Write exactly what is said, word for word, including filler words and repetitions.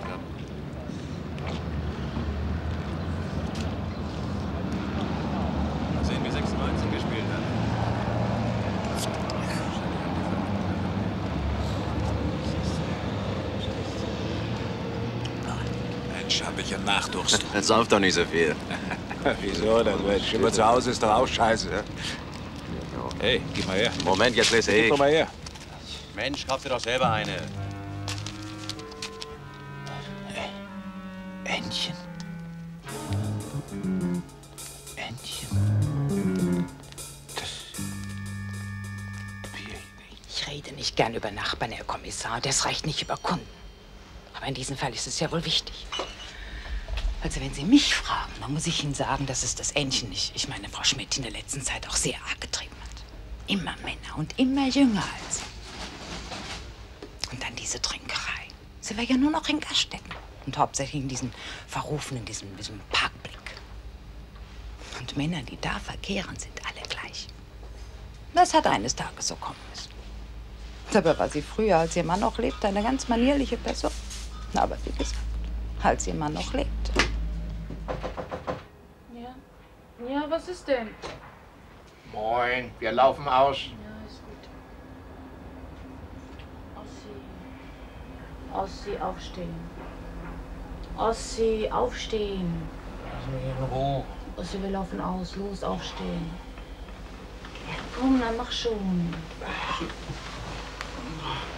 klappen. Mal sehen, wie sechsundneunzig gespielt hat. Mensch, hab ich ja Nachdurst. Jetzt sauf doch nicht so viel. Wieso denn, Mensch? Immer zu Hause ist doch auch scheiße, ne? Hey, gib mal her. Moment, jetzt lese ich. Gib doch mal her. Mensch, kauf dir doch selber eine. Entchen. Entchen. Das... Ich rede nicht gern über Nachbarn, Herr Kommissar. Das reicht nicht über Kunden. Aber in diesem Fall ist es ja wohl wichtig. Also wenn Sie mich fragen, dann muss ich Ihnen sagen, dass es das Entchen nicht, ich meine Frau Schmidt, in der letzten Zeit auch sehr arg getrieben hat. Immer Männer und immer jünger als sie. Und dann diese Trinkerei. Sie war ja nur noch in Gaststätten. Und hauptsächlich in diesen verrufenen, diesem, diesem Parkblick. Und Männer, die da verkehren, sind alle gleich. Das hat eines Tages so kommen müssen. Dabei war sie früher, als ihr Mann noch lebte, eine ganz manierliche Person. Aber wie gesagt, als ihr Mann noch lebte. Ja. Ja, was ist denn? Moin, wir laufen aus. Ja, ist gut. Ossi. Ossi, aufstehen. Ossi, aufstehen. Lass mich in Ruhe. Ossi, wir laufen aus. Los, aufstehen. Ja, komm, dann mach schon.